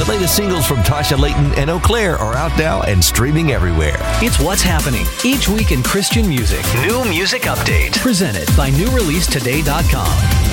latest singles from Tasha Layton and Eau Claire are out now and streaming everywhere. It's what's happening each week in Christian music. New Music Update. Presented by NewReleaseToday.com.